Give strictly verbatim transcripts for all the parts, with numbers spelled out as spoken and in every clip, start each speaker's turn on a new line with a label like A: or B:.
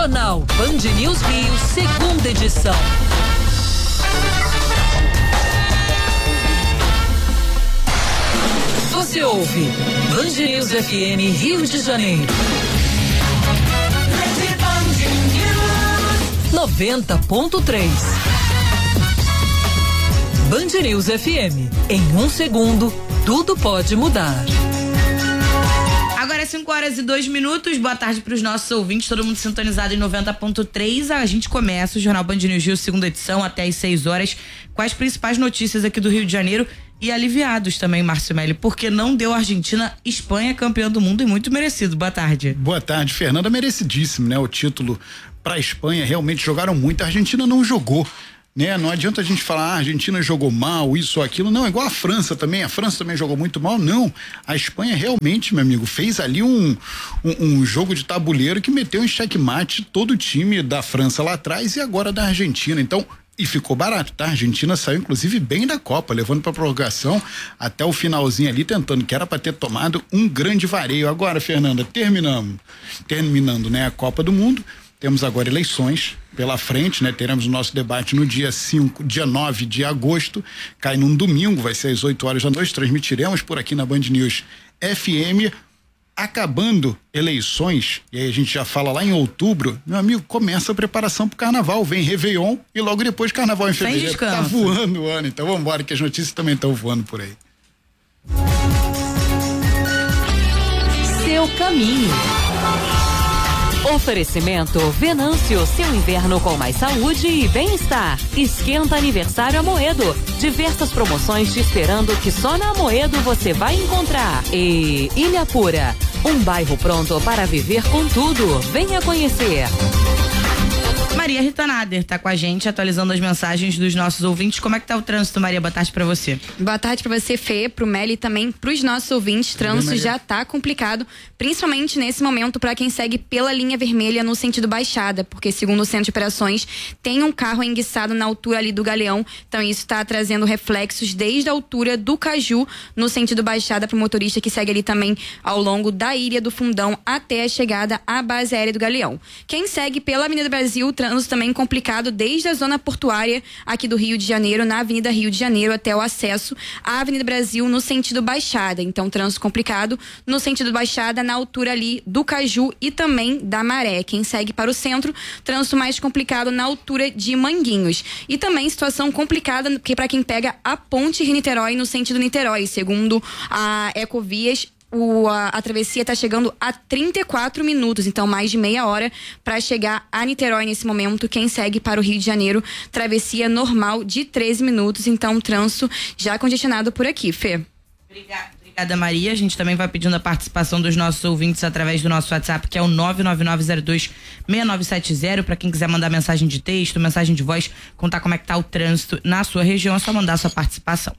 A: Jornal Band News Rio, segunda edição. Você ouve Band News F M Rio de Janeiro. noventa ponto três. Band News F M. Em um segundo, tudo pode mudar.
B: Agora é cinco horas e dois minutos. Boa tarde para os nossos ouvintes, todo mundo sintonizado em noventa ponto três. A gente começa o Jornal Band News Rio, segunda edição, até às seis horas, com as principais notícias aqui do Rio de Janeiro e aliviados também, Márcio Melli, porque não deu Argentina, Espanha campeã do mundo e muito merecido. Boa tarde.
C: Boa tarde, Fernanda. Merecidíssimo, né? O título para a Espanha, realmente jogaram muito. A Argentina não jogou. Né? Não adianta a gente falar, ah, a Argentina jogou mal, isso ou aquilo, não, igual a França também, a França também jogou muito mal, não, a Espanha realmente, meu amigo, fez ali um, um, um jogo de tabuleiro que meteu em xeque-mate todo o time da França lá atrás e agora da Argentina, então, e ficou barato, tá? A Argentina saiu inclusive bem da Copa, levando pra prorrogação até o finalzinho ali, tentando, que era pra ter tomado um grande vareio. Agora, Fernanda, terminamos, terminando, né, a Copa do Mundo. Temos agora eleições pela frente, né? Teremos o nosso debate no dia cinco, dia nove de agosto, cai num domingo, vai ser às oito horas da noite, transmitiremos por aqui na Band News F M. Acabando eleições, e aí a gente já fala lá em outubro, meu amigo, começa a preparação pro carnaval, vem Réveillon e logo depois carnaval em fevereiro. Tá voando o ano, então vamos embora que as notícias também estão voando por aí.
A: Seu caminho. Oferecimento Venâncio, seu inverno com mais saúde e bem-estar. Esquenta aniversário Amoedo. Diversas promoções te esperando que só na Amoedo você vai encontrar. E Ilha Pura, um bairro pronto para viver com tudo. Venha conhecer.
B: Maria Rita Nader tá com a gente, atualizando as mensagens dos nossos ouvintes. Como é que tá o trânsito, Maria? Boa tarde pra você.
D: Boa tarde pra você, Fê, pro Meli e também pros nossos ouvintes. Trânsito já tá complicado, principalmente nesse momento pra quem segue pela linha vermelha no sentido Baixada, porque segundo o Centro de Operações, tem um carro enguiçado na altura ali do Galeão, então isso tá trazendo reflexos desde a altura do Caju, no sentido Baixada, pro motorista que segue ali também ao longo da Ilha do Fundão até a chegada à base aérea do Galeão. Quem segue pela Avenida Brasil, trânsito também complicado desde a zona portuária aqui do Rio de Janeiro, na Avenida Rio de Janeiro, até o acesso à Avenida Brasil no sentido Baixada. Então, trânsito complicado no sentido Baixada, na altura ali do Caju e também da Maré. Quem segue para o centro, trânsito mais complicado na altura de Manguinhos. E também situação complicada que para quem pega a ponte Rio-Niterói no sentido Niterói, segundo a Ecovias. O, a, a travessia está chegando a trinta e quatro minutos, então mais de meia hora para chegar a Niterói nesse momento. Quem segue para o Rio de Janeiro, travessia normal de treze minutos, então trânsito já congestionado por aqui, Fê.
B: Obrigada. Obrigada, Maria. A gente também vai pedindo a participação dos nossos ouvintes através do nosso WhatsApp, que é o nove nove nove zero dois seis nove sete zero. Para quem quiser mandar mensagem de texto, mensagem de voz, contar como é que tá o trânsito na sua região, é só mandar a sua participação.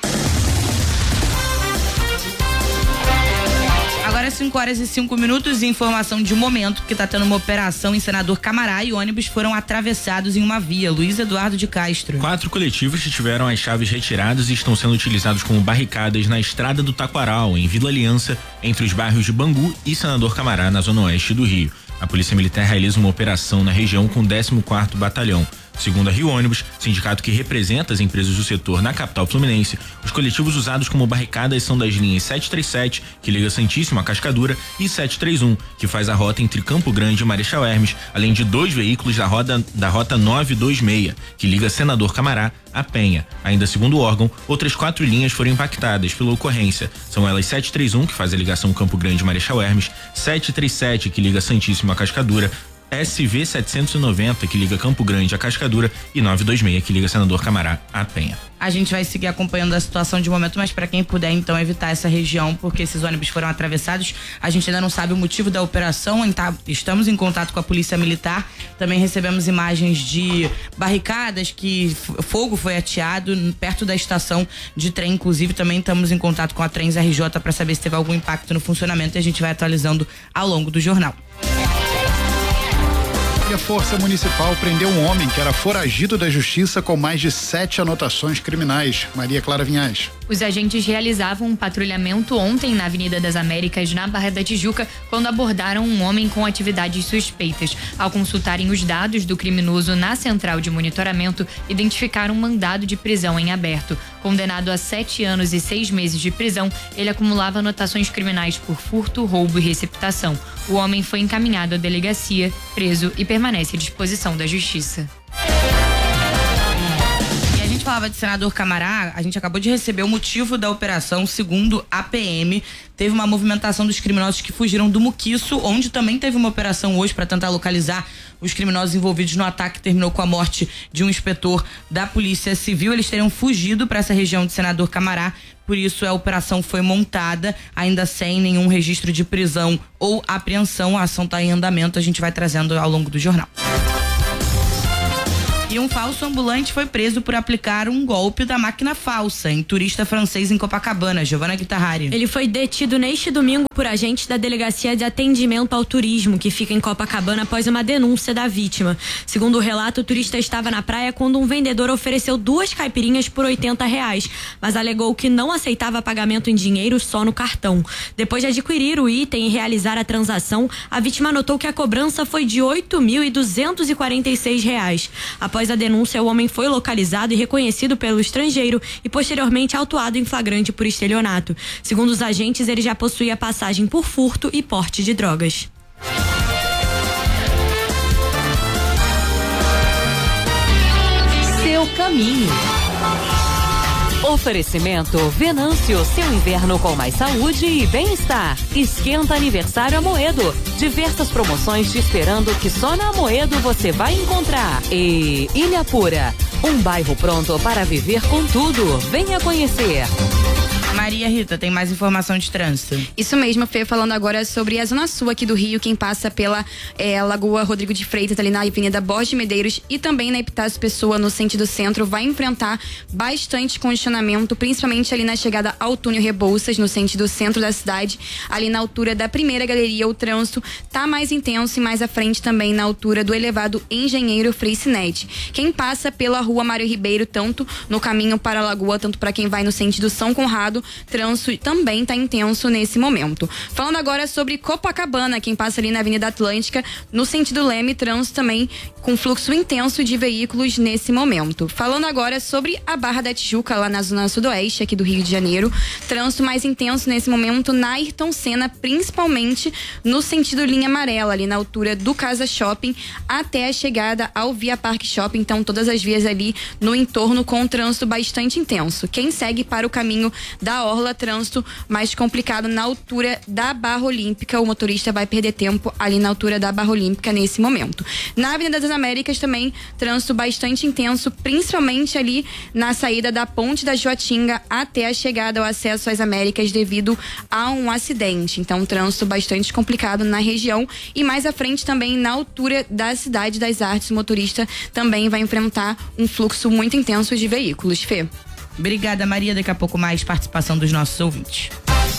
B: Agora cinco horas e cinco minutos, informação de momento, que tá tendo uma operação em Senador Camará e ônibus foram atravessados em uma via. Luiz Eduardo de Castro.
E: Quatro coletivos tiveram as chaves retiradas e estão sendo utilizados como barricadas na estrada do Taquaral, em Vila Aliança, entre os bairros de Bangu e Senador Camará, na zona oeste do Rio. A Polícia Militar realiza uma operação na região com o décimo quarto Batalhão. Segundo a Rio Ônibus, sindicato que representa as empresas do setor na capital fluminense, os coletivos usados como barricadas são das linhas setecentos e trinta e sete, que liga Santíssimo a Cascadura, e setecentos e trinta e um, que faz a rota entre Campo Grande e Marechal Hermes, além de dois veículos da, roda, da rota novecentos e vinte e seis, que liga Senador Camará a Penha. Ainda segundo o órgão, outras quatro linhas foram impactadas pela ocorrência. São elas setecentos e trinta e um, que faz a ligação Campo Grande e Marechal Hermes, setecentos e trinta e sete, que liga Santíssimo a Cascadura, S V setecentos e noventa, que liga Campo Grande a Cascadura, e novecentos e vinte e seis, que liga Senador Camará a Penha.
B: A gente vai seguir acompanhando a situação de momento, mas para quem puder então evitar essa região, porque esses ônibus foram atravessados. A gente ainda não sabe o motivo da operação, estamos em contato com a Polícia Militar, também recebemos imagens de barricadas, que fogo foi ateado perto da estação de trem, inclusive também estamos em contato com a Trens R J para saber se teve algum impacto no funcionamento, e a gente vai atualizando ao longo do jornal.
C: E a Força Municipal prendeu um homem que era foragido da justiça com mais de sete anotações criminais. Maria Clara Vinhais.
F: Os agentes realizavam um patrulhamento ontem na Avenida das Américas, na Barra da Tijuca, quando abordaram um homem com atividades suspeitas. Ao consultarem os dados do criminoso na central de monitoramento, identificaram um mandado de prisão em aberto. Condenado a sete anos e seis meses de prisão, ele acumulava anotações criminais por furto, roubo e receptação. O homem foi encaminhado à delegacia, preso e permanece à disposição da justiça.
B: Falava de senador Camará, a gente acabou de receber o motivo da operação. Segundo a P M, teve uma movimentação dos criminosos que fugiram do Muquiço, onde também teve uma operação hoje para tentar localizar os criminosos envolvidos no ataque que terminou com a morte de um inspetor da Polícia Civil. Eles teriam fugido para essa região de Senador Camará, por isso a operação foi montada, ainda sem nenhum registro de prisão ou apreensão. A ação está em andamento, a gente vai trazendo ao longo do jornal. E um falso ambulante foi preso por aplicar um golpe da máquina falsa em turista francês em Copacabana. Giovana Guitarrari.
G: Ele foi detido neste domingo por agentes da Delegacia de Atendimento ao Turismo, que fica em Copacabana, após uma denúncia da vítima. Segundo o relato, o turista estava na praia quando um vendedor ofereceu duas caipirinhas por oitenta reais, mas alegou que não aceitava pagamento em dinheiro, só no cartão. Depois de adquirir o item e realizar a transação, a vítima notou que a cobrança foi de oito mil duzentos e quarenta e seis reais. Após a denúncia, o homem foi localizado e reconhecido pelo estrangeiro e posteriormente autuado em flagrante por estelionato. Segundo os agentes, ele já possuía passagem por furto e porte de drogas.
A: Seu caminho. Oferecimento Venâncio, seu inverno com mais saúde e bem-estar. Esquenta aniversário Amoedo. Diversas promoções te esperando que só na Amoedo você vai encontrar. E Ilha Pura, um bairro pronto para viver com tudo. Venha conhecer.
B: Maria Rita, tem mais informação de trânsito.
D: Isso mesmo, Fê, falando agora sobre a Zona Sul aqui do Rio, quem passa pela é, Lagoa Rodrigo de Freitas, ali na Avenida Borges de Medeiros e também na Epitácio Pessoa, no sentido centro, vai enfrentar bastante congestionamento, principalmente ali na chegada ao túnel Rebouças, no sentido centro da cidade, ali na altura da primeira galeria. O trânsito tá mais intenso e mais à frente também na altura do elevado Engenheiro Freixinete. Quem passa pela Rua Mário Ribeiro, tanto no caminho para a Lagoa, tanto para quem vai no sentido São Conrado, trânsito também está intenso nesse momento. Falando agora sobre Copacabana, quem passa ali na Avenida Atlântica, no sentido Leme, trânsito também com fluxo intenso de veículos nesse momento. Falando agora sobre a Barra da Tijuca, lá na zona sudoeste aqui do Rio de Janeiro, trânsito mais intenso nesse momento na Ayrton Senna, principalmente no sentido linha amarela, ali na altura do Casa Shopping, até a chegada ao Via Parque Shopping. Então todas as vias ali no entorno com um trânsito bastante intenso. Quem segue para o caminho da Orla, trânsito mais complicado na altura da Barra Olímpica. O motorista vai perder tempo ali na altura da Barra Olímpica nesse momento. Na Avenida das Américas também, trânsito bastante intenso, principalmente ali na saída da Ponte da Joatinga até a chegada ao acesso às Américas devido a um acidente. Então, trânsito bastante complicado na região e mais à frente também na altura da Cidade das Artes. O motorista também vai enfrentar um fluxo muito intenso de veículos. Fê.
B: Obrigada, Maria. Daqui a pouco mais participação dos nossos ouvintes.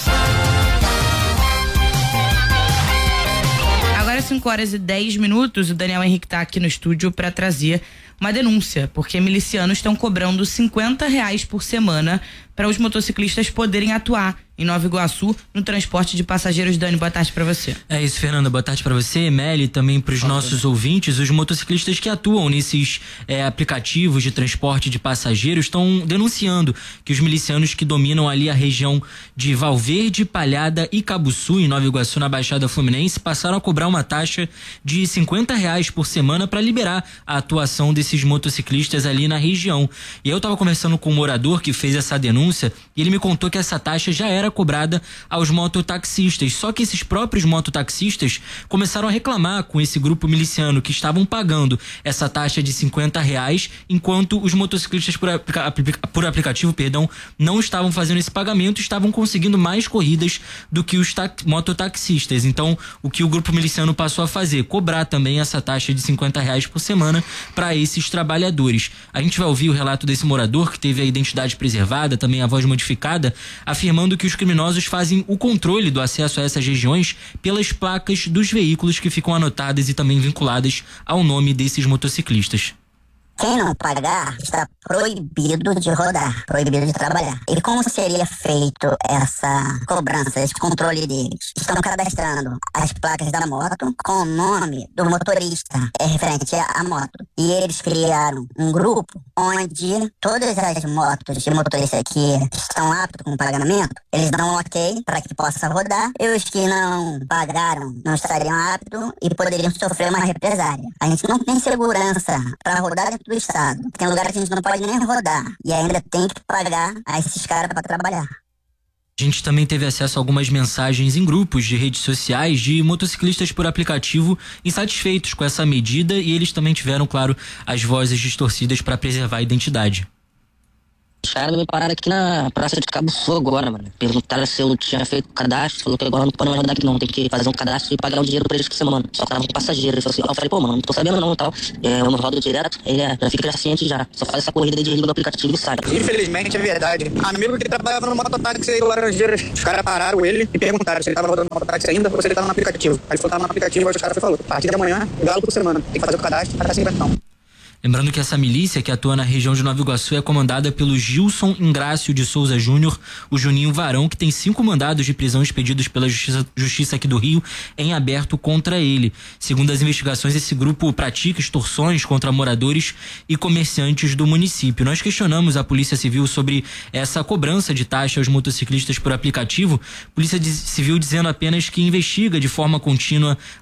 B: Agora cinco horas e dez minutos, o Daniel Henrique está aqui no estúdio para trazer uma denúncia, porque milicianos estão cobrando cinquenta reais por semana para os motociclistas poderem atuar em Nova Iguaçu no transporte de passageiros. Dani, boa tarde para você.
H: É isso, Fernanda, boa tarde para você, Meli, e também para os nossos ouvintes. Os motociclistas que atuam nesses é, aplicativos de transporte de passageiros estão denunciando que os milicianos que dominam ali a região de Valverde, Palhada e Cabuçu, em Nova Iguaçu, na Baixada Fluminense, passaram a cobrar uma taxa de cinquenta reais por semana para liberar a atuação desses motociclistas ali na região. E eu estava conversando com um morador que fez essa denúncia e ele me contou que essa taxa já era cobrada aos mototaxistas, só que esses próprios mototaxistas começaram a reclamar com esse grupo miliciano que estavam pagando essa taxa de cinquenta reais, enquanto os motociclistas por, aplica, por aplicativo, perdão, não estavam fazendo esse pagamento, estavam conseguindo mais corridas do que os ta, mototaxistas. Então, o que o grupo miliciano passou a fazer? Cobrar também essa taxa de cinquenta reais por semana para esses trabalhadores. A gente vai ouvir o relato desse morador que teve a identidade preservada, também a voz modificada, afirmando que os criminosos fazem o controle do acesso a essas regiões pelas placas dos veículos que ficam anotadas e também vinculadas ao nome desses motociclistas.
I: Quem não pagar está proibido de rodar, proibido de trabalhar. E como seria feito essa cobrança, esse controle deles? Estão cadastrando as placas da moto com o nome do motorista, é referente à moto. E eles criaram um grupo onde todas as motos de motorista que estão aptos com pagamento, eles dão um ok para que possa rodar, e os que não pagaram não estariam aptos e poderiam sofrer uma represália. A gente não tem segurança para rodar dentro do estado. Tem lugar que a gente não pode nem rodar e ainda tem que pagar a esses caras para trabalhar.
H: A gente também teve acesso a algumas mensagens em grupos de redes sociais de motociclistas por aplicativo insatisfeitos com essa medida, e eles também tiveram, claro, as vozes distorcidas para preservar a identidade.
J: Os caras me pararam aqui na Praça de Cabo Sul agora, mano. Perguntaram se eu tinha feito cadastro. Falou que agora não pode mais rodar aqui não. Tem que fazer um cadastro e pagar um dinheiro pra eles por semana. Só que tava com passageiro. Assim. Eu falei, pô, mano, não tô sabendo não e tal. É, eu não rodo direto. Ele é, já fica ciente já. Só faz essa corrida de desliga do aplicativo e sai.
K: Infelizmente é verdade. Amigo que trabalhava no mototáxi aí do Laranjeiras. Os caras pararam ele e perguntaram se ele tava rodando no mototáxi ainda ou se ele tava no aplicativo. Aí ele falou que tava no aplicativo, aí os caras falaram, a partir da manhã, galo por semana. Tem que fazer o cadastro para sem cartão.
H: Lembrando que essa milícia que atua na região de Nova Iguaçu é comandada pelo Gilson Ingrácio de Souza Júnior, o Juninho Varão, que tem cinco mandados de prisão expedidos pela Justiça, Justiça aqui do Rio em aberto contra ele. Segundo as investigações, esse grupo pratica extorsões contra moradores e comerciantes do município. Nós questionamos a Polícia Civil sobre essa cobrança de taxa aos motociclistas por aplicativo. Polícia Civil dizendo apenas que investiga de forma contínua